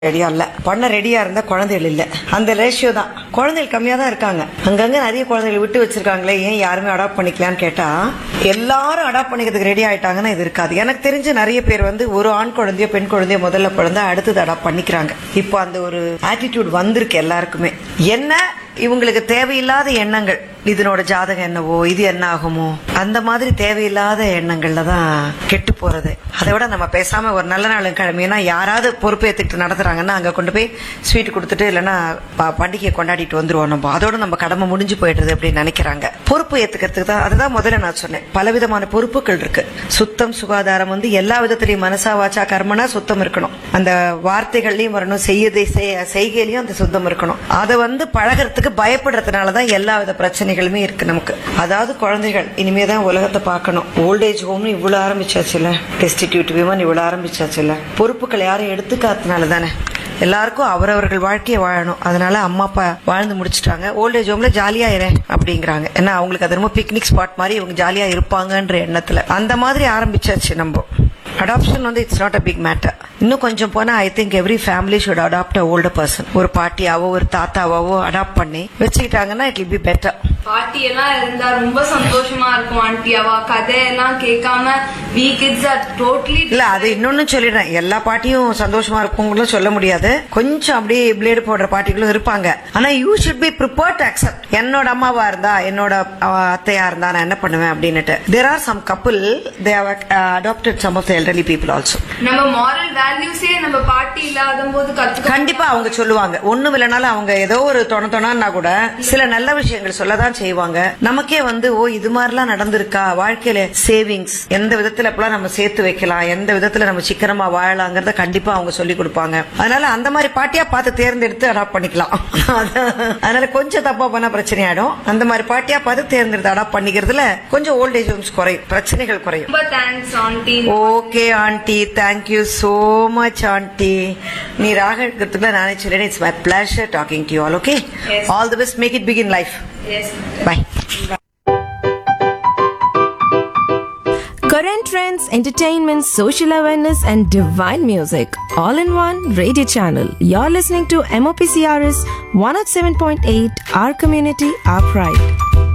ரெடியா இல்ல பண்ண ரெடியா இருந்தா குழந்தைகள் இல்ல. அந்த ரேஷியோ தான். குழந்தைகள் கம்மியா தான் இருக்காங்க. அங்கங்க நிறைய குழந்தைகள் விட்டு வச்சிருக்காங்களே, ஏன் யாருமே அடாப்ட் பண்ணிக்கலான்னு கேட்டா எல்லாரும் அடாப்ட் பண்ணிக்கிறதுக்கு ரெடி ஆயிட்டாங்கன்னா இது இருக்காது. எனக்கு தெரிஞ்ச நிறைய பேர் ஒரு ஆண் குழந்தையோ பெண் குழந்தையோ முதல்ல பிறந்தா அடுத்தது அடாப்ட் பண்ணிக்கிறாங்க. இப்போ அந்த ஒரு ஆட்டிடியூட் வந்திருக்கு எல்லாருக்குமே. என்ன இவங்களுக்கு தேவையில்லாத எண்ணங்கள், இதனோட ஜாதகம் என்னவோ, இது என்ன ஆகுமோ, அந்த மாதிரி தேவையில்லாத எண்ணங்கள்ல தான் கெட்டு போறது. அதை விட நம்ம பேசாம ஒரு நல்ல நாள் கிழமைனா யாராவது பொறுப்பு ஏத்துக்கிட்டு நடத்துறாங்கன்னா அங்க கொண்டு போய் ஸ்வீட் கொடுத்துட்டு இல்லைன்னா பண்டிகையை கொண்டாடிட்டு வந்துருவோம். நம்ம அதோட நம்ம கடமை முடிஞ்சு போயிடுறது அப்படின்னு நினைக்கிறாங்க. பொறுப்பு ஏத்துக்கிறதுக்கு தான் அதுதான் முதல்ல நான் சொன்னேன். பலவிதமான பொறுப்புகள் இருக்கு. சுத்தம் சுகாதாரம் எல்லா விதத்திலையும் மனசா வாச்சா கர்மனா சுத்தம் இருக்கணும். அந்த வார்த்தைகள்லயும் வரணும், செய்கையிலையும் அந்த சுத்தம் இருக்கணும். அதை பழகிறதுக்கு பயப்படுறதுனாலதான் எல்லா வித பிரச்சனைகளுமே இருக்கு நமக்கு. அதாவது குழந்தைகள் இனிமேதான் உலகத்தை பார்க்கணும். ஓல்டேஜ் ஹோம்னு இவ்வளவு ஆரம்பிச்சாச்சுல, டெஸ்டிடியூட் விமன் இவ்வளவு ஆரம்பிச்சாச்சுல, பொறுப்புகள் யாரும் எடுத்துக்காதனால தானே. எல்லாருக்கும் அவரவர்கள் வாழ்க்கையை வாழணும். அதனால அம்மா அப்பா வாழ்ந்து முடிச்சுட்டாங்க, ஓல்டேஜ் ஹோம்ல ஜாலியா இரு அப்படிங்கிறாங்க. ஏன்னா அவங்களுக்கு அது ரொம்ப பிக்னிக் ஸ்பாட் மாதிரி இவங்க ஜாலியா இருப்பாங்கன்ற எண்ணத்துல அந்த மாதிரி ஆரம்பிச்சாச்சு. நம்ம adoption it's not a big matter. இன்னும் கொஞ்சம் போனா I think every family should adapt a older person. ஒரு பாட்டியாவோ ஒரு தாத்தாவோ அடாப்ட் பண்ணி வச்சுக்கிட்டாங்கன்னா இட் வில் பி பெட்டர். பாட்டி எல்லாம் இருந்தா ரொம்ப சந்தோஷமா இருக்கும். ஆண்டி அவ கதையெல்லாம் கேட்காம we kids are totally இல்ல. அது இன்னொன்னு சொல்லிடுறேன், எல்லா பாட்டியும் சந்தோஷமா இருக்குங்களும் சொல்ல முடியாது. கொஞ்சம் அப்படியே பிளேடு போடுற பாட்டிகளும் இருப்பாங்க. ஆனா you should be prepared to accept. என்னோட அம்மாவா இருந்தா, என்னோட அத்தையா இருந்தா நான் என்ன பண்ணுவேன் அப்படின்னுட்டு. there are some couple they have adopted some of the elderly people also. நம்ம மாரல் வேல்யூஸே நம்ம பாட்டி இல்லாத போது கத்துக்க கண்டிப்பா அவங்க சொல்லுவாங்க. ஒண்ணும் இல்லைனாலும் அவங்க ஏதோ ஒரு தொணா கூட சில நல்ல விஷயங்கள் சொல்லதான் செய்வாங்க. நமக்கே ஓ இது மாதிரிலாம் நடந்திருக்கா, வாழ்க்கையில சேவிங்ஸ் எந்த விதத்துல எப்பலாம் நம்ம சேர்த்து வைக்கலாம், எந்த விதத்துல நம்ம சிக்கனமா வாழலாங்கிறத கண்டிப்பா அவங்க சொல்லி கொடுப்பாங்க. அதனால அந்த மாதிரி பாட்டியா பார்த்து தேர்ந்தெடுத்து அடாப்ட் பண்ணிக்கலாம். அதனால கொஞ்சம் தப்பா பண்ணா பிரச்சனை ஆயிடும். அந்த மாதிரி பாட்டியா பார்த்து தேர்ந்தெடுத்து அடாப்ட் பண்ணிக்கிறதுல கொஞ்சம் ஓல்டேஜ் ஹோம்ஸ் குறையும், பிரச்சனைகள் குறையும். ரொம்ப thanks aunty. Okay aunty, thank you so much aunty. நீ ராக எடுக்கிறதுக்குள்ள நானே சொல்றேன். It's my pleasure talking to you all. Okay, all the best, make it pick in life. Yes. Bye. Current trends, entertainment, social awareness, and divine music, all in one radio channel. You're listening to MOPCRS 107.8, our community, our pride.